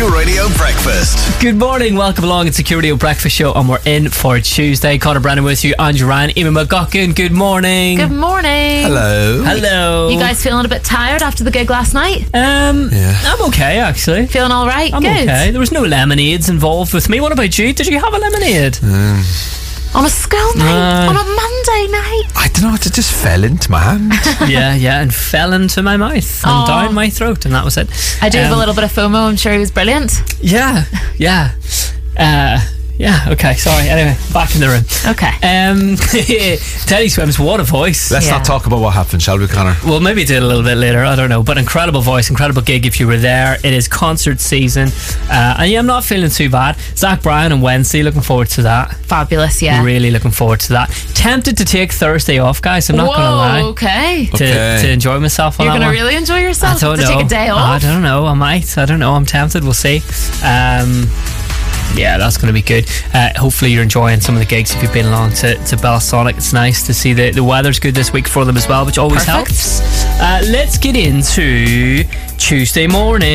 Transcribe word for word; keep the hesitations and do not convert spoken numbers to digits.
Q Radio Breakfast. Good morning, welcome along. It's the Q Radio Breakfast Show and we're in for Tuesday. Conor Brennan with you, Andrew Ryan, Eamon McGuckin. Good morning. Good morning. Hello. Hello. You guys feeling a bit tired after the gig last night? Um, Yeah. I'm okay actually. Feeling all right? I'm Good. okay. There was no lemonades involved with me. What about you? Did you have a lemonade? On a school night? Uh, on a Monday night? I don't know, it just fell into my hand. yeah, yeah, and fell into my mouth and Aw. down my throat, and that was it. I do have a Um, little bit of FOMO. I'm sure he was brilliant. Yeah, yeah. Uh, yeah, okay, sorry. Anyway, back in the room. Okay. Um, Teddy Swims, what a voice. Let's Yeah. not talk about what happened, shall we, Connor? We'll maybe do it a little bit later, I don't know. But incredible voice, incredible gig if you were there. It is concert season. Uh, and yeah, I'm not feeling too bad. Zach Bryan on Wednesday, looking forward to that. Fabulous, yeah. Really looking forward to that. Tempted to take Thursday off, guys. I'm not Whoa, going to lie. okay. To, Okay. to enjoy myself on You're that going to one. really enjoy yourself I don't to know. take a day I off? don't know. I might. I don't know. I'm tempted. We'll see. Um, yeah, that's going to be good. Uh, hopefully you're enjoying some of the gigs if you've been along to, to Belsonic. It's nice to see the, the weather's good this week for them as well, which always Perfect. helps. Uh, let's get into Tuesday morning.